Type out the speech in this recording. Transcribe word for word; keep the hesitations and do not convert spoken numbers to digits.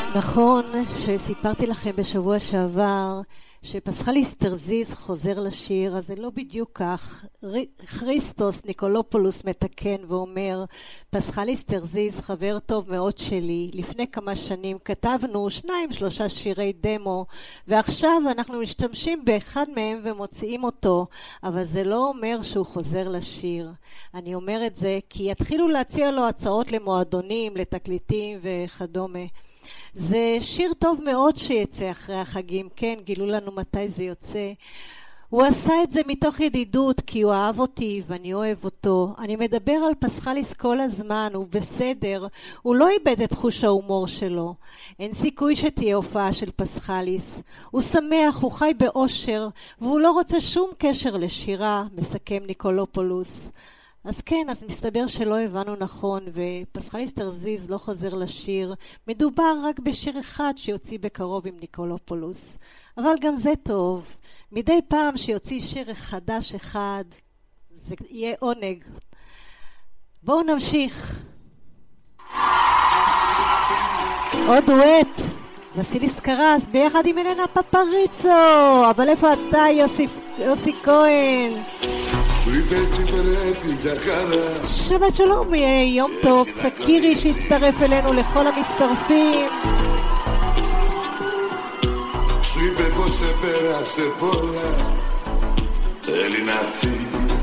נכון שסיפרתי לכם בשבוע שעבר שפסחליס תרזיז חוזר לשיר, אז זה לא בדיוק כך. כריסטוס ניקולופולוס מתקן ואומר, פסחליס תרזיז חבר טוב מאוד שלי, לפני כמה שנים כתבנו שניים שלושה שירי דמו, ועכשיו אנחנו משתמשים באחד מהם ומוציאים אותו, אבל זה לא אומר שהוא חוזר לשיר. אני אומר את זה כי יתחילו להציע לו הצעות למועדונים, לתקליטים וכדומה. זה שיר טוב מאוד שיצא אחרי החגים, כן, גילו לנו מתי זה יוצא. הוא עשה את זה מתוך ידידות כי הוא אהב אותי ואני אוהב אותו. אני מדבר על פסחליס כל הזמן, הוא בסדר, הוא לא איבד את חוש ההומור שלו. אין סיכוי שתהיה הופעה של פסחליס. הוא שמח, הוא חי באושר, והוא לא רוצה שום קשר לשירה, מסכם ניקולופולוס. אז כן, אז מסתבר שלא הבנו נכון, ופסחליס תרזיז לא חוזר לשיר. מדובר רק בשיר אחד שיוציא בקרוב עם ניקולופולוס. אבל גם זה טוב. מדי פעם שיוציא שיר חדש אחד, זה יהיה עונג. בואו נמשיך. עוד דואט. וסיליס קרס ביחד עם אלנה פפריצו. אבל איפה אתה, יוסי, יוסי כהן? שבת שלום, יום טוב, צקירי שהצטרף אלינו, לכל המצטרפים. Sui pe posse per a se pola Elinati